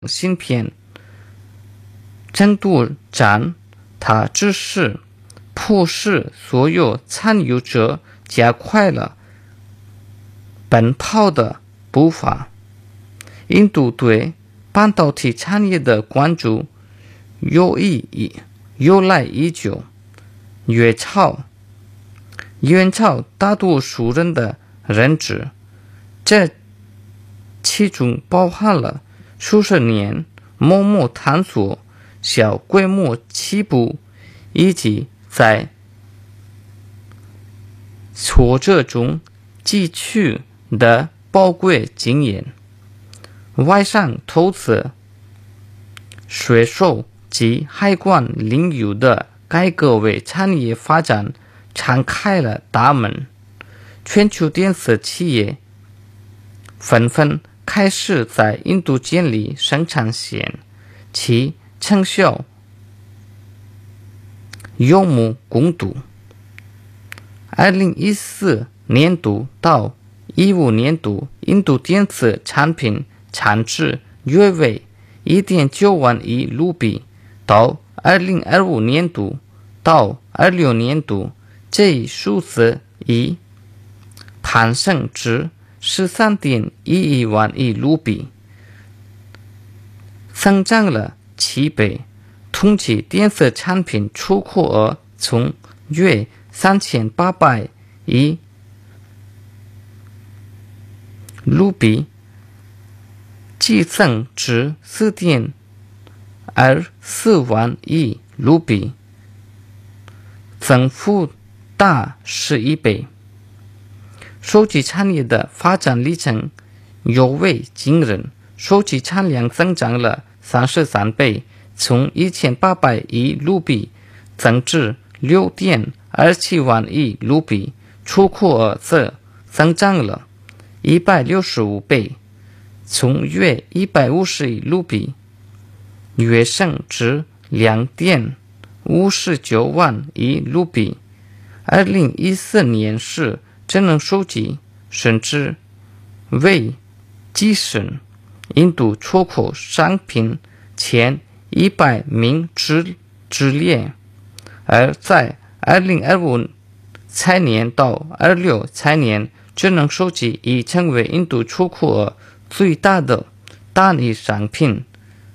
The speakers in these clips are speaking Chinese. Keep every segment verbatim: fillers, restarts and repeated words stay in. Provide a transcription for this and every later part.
芯片争夺战，它只是迫使所有参与者加快了奔跑的步伐。印度对半导体产业的关注有意由来已久，远超远超大多数人的认知。这其中包含了数十年默默探索、小规模起步，以及在挫折中汲取的宝贵经验。外商投资、税收及海关领域的改革为产业发展敞开了大门，全球电子企业纷纷开始在印度建立生产线，其成效有目共睹。二零一四年度到一五年度，印度电子产品产值约为 一点九万亿卢比，到二零二五年度到二六年度，这一数字已攀升至 十三点一一万亿卢比，增长了七倍。同期电子产品出口额从约三千八百亿卢比激增至 四点二四万亿卢比，增幅达十一倍。手机产业的发展历程尤为惊人，手机产量增长了三十三倍，从一千八百亿卢比增至 六点二七万亿卢比，出口额则增长了一百六十五倍，从约一百五十亿卢比跃升至 两点五九万亿卢比。二零一四年时，智能手机甚至为跻身印度出口商品前一百名之之列，而在二零二五财年到二六财年，智能手机已成为印度出口额最大的单一商品，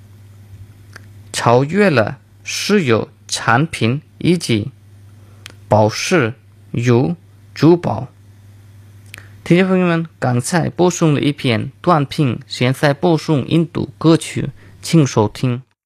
超越了石油产品以及宝石与珠宝。听众朋友们，刚才播送了一篇短评，现在播送印度歌曲，请收听。